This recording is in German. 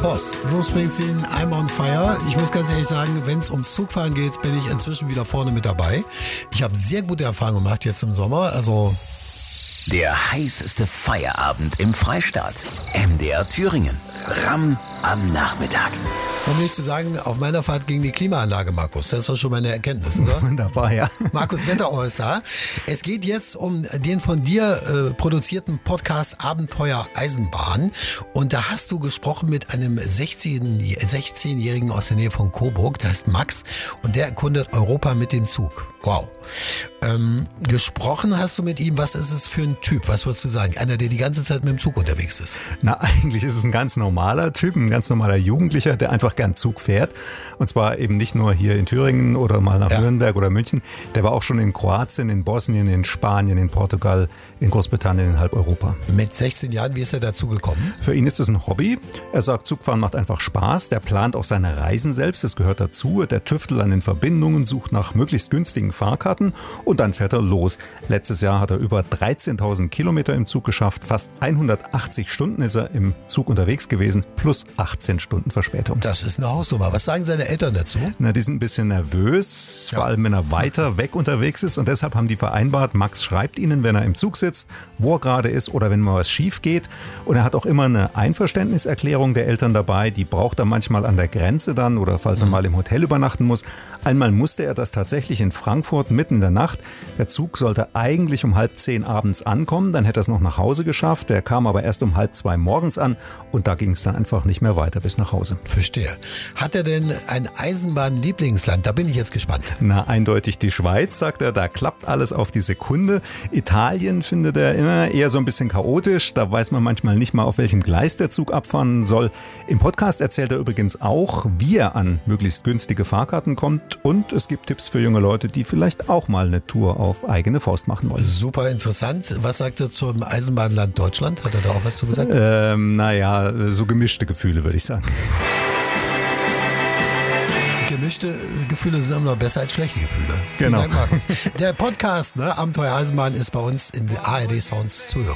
Boss, Bruce Springsteen, I'm on fire. Ich muss ganz ehrlich sagen, wenn es ums Zugfahren geht, bin ich inzwischen wieder vorne mit dabei. Ich habe sehr gute Erfahrungen gemacht jetzt im Sommer, also... Der heißeste Feierabend im Freistaat. MDR Thüringen. Ramm am Nachmittag. Um nicht zu sagen, auf meiner Fahrt gegen die Klimaanlage, Markus. Das ist doch schon meine Erkenntnis, oder? Wunderbar, ja. Markus Wetterauer ist da. Es geht jetzt um den von dir produzierten Podcast Abenteuer Eisenbahn. Und da hast du gesprochen mit einem 16-Jährigen aus der Nähe von Coburg. Der heißt Max. Und der erkundet Europa mit dem Zug. Wow. Gesprochen hast du mit ihm. Was ist es für ein Typ? Was würdest du sagen? Einer, der die ganze Zeit mit dem Zug unterwegs ist? Na, eigentlich ist es ein ganz normaler Typ, ein ganz normaler Jugendlicher, der einfach gern Zug fährt. Und zwar eben nicht nur hier in Thüringen oder mal nach Nürnberg oder München. Der war auch schon in Kroatien, in Bosnien, in Spanien, in Portugal, in Großbritannien, in halb Europa. Mit 16 Jahren, wie ist er dazu gekommen? Für ihn ist es ein Hobby. Er sagt, Zugfahren macht einfach Spaß. Der plant auch seine Reisen selbst, das gehört dazu. Der tüftelt an den Verbindungen, sucht nach möglichst günstigen Fahrkarten und dann fährt er los. Letztes Jahr hat er über 13.000 Kilometer im Zug geschafft. Fast 180 Stunden ist er im Zug unterwegs gewesen, plus 18 Stunden Verspätung. Das ist eine Hausnummer. Was sagen seine Eltern dazu? Na, die sind ein bisschen nervös, vor allem wenn er weiter weg unterwegs ist. Und deshalb haben die vereinbart, Max schreibt ihnen, wenn er im Zug sitzt, wo er gerade ist oder wenn mal was schief geht. Und er hat auch immer eine Einverständniserklärung der Eltern dabei. Die braucht er manchmal an der Grenze dann oder falls er mal im Hotel übernachten muss. Einmal musste er das tatsächlich in Frankfurt mitten in der Nacht. Der Zug sollte eigentlich um 9:30 abends ankommen, dann hätte er es noch nach Hause geschafft. Der kam aber erst um 1:30 morgens an und da ging es dann einfach nicht mehr weiter bis nach Hause. Verstehe. Hat er denn ein Eisenbahn-Lieblingsland? Da bin ich jetzt gespannt. Na, eindeutig die Schweiz, sagt er. Da klappt alles auf die Sekunde. Italien findet er immer eher so ein bisschen chaotisch. Da weiß man manchmal nicht mal, auf welchem Gleis der Zug abfahren soll. Im Podcast erzählt er übrigens auch, wie er an möglichst günstige Fahrkarten kommt. Und es gibt Tipps für junge Leute, die vielleicht auch mal eine Tour auf eigene Faust machen wollen. Super interessant. Was sagt er zum Eisenbahnland Deutschland? Hat er da auch was zu gesagt? Naja, so gemischte Gefühle, würde ich sagen. Gemischte Gefühle sind immer noch besser als schlechte Gefühle. Genau. Vielen Dank, Markus. Der Podcast, Abenteuer Eisenbahn, ist bei uns in ARD Sounds zu hören.